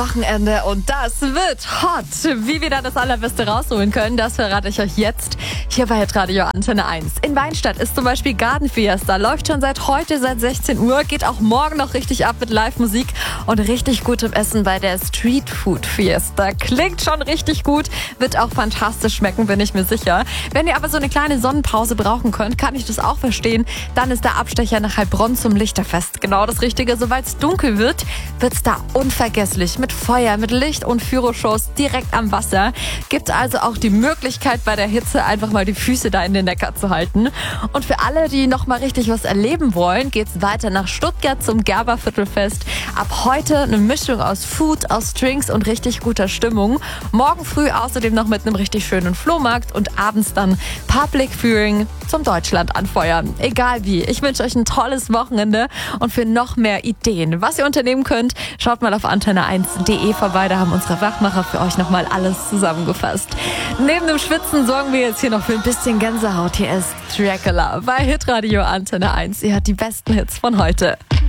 Wochenende und das wird hot. Wie wir da das Allerbeste rausholen können, das verrate ich euch jetzt hier bei Hitradio Antenne 1. In Weinstadt ist zum Beispiel Garden Fiesta, läuft schon seit 16 Uhr, geht auch morgen noch richtig ab mit Live-Musik und richtig gutem Essen bei der Street Food Fiesta. Klingt schon richtig gut, wird auch fantastisch schmecken, bin ich mir sicher. Wenn ihr aber so eine kleine Sonnenpause brauchen könnt, kann ich das auch verstehen. Dann ist der Abstecher nach Heilbronn zum Lichterfest genau das Richtige. Sobald es dunkel wird, wird's da unvergesslich. Mit Feuer, mit Licht und Fyroshows direkt am Wasser. Gibt also auch die Möglichkeit, bei der Hitze einfach mal die Füße da in den Neckar zu halten. Und für alle, die noch mal richtig was erleben wollen, geht's weiter nach Stuttgart zum Gerberviertelfest. Ab heute eine Mischung aus Food, aus Drinks und richtig guter Stimmung. Morgen früh außerdem noch mit einem richtig schönen Flohmarkt und abends dann Public Viewing zum Deutschland anfeuern. Egal wie. Ich wünsche euch ein tolles Wochenende und für noch mehr Ideen, was ihr unternehmen könnt, schaut mal auf antenne1.de vorbei. Da haben unsere Wachmacher für euch nochmal alles zusammengefasst. Neben dem Schwitzen sorgen wir jetzt hier noch für ein bisschen Gänsehaut. Hier ist Dracula bei Hitradio Antenne 1. Ihr hört die besten Hits von heute.